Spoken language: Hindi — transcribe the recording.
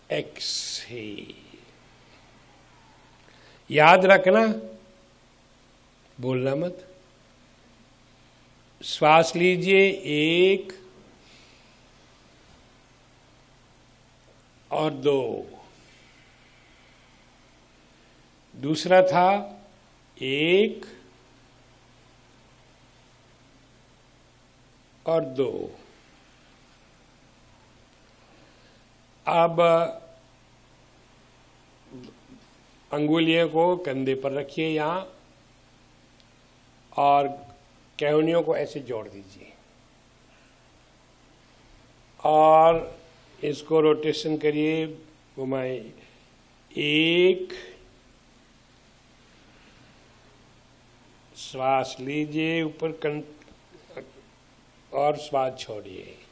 एक्सहेल। याद रखना, बोलना मत। श्वास लीजिए, 1 और 2। दूसरा था 1 और 2। अब अंगुलियों को कंधे पर रखिए यहां, और कैवनियों को ऐसे जोड़ दीजिए और इसको रोटेशन करिए, घुमाए। 1, श्वास लीजिए ऊपर और श्वास छोड़िए।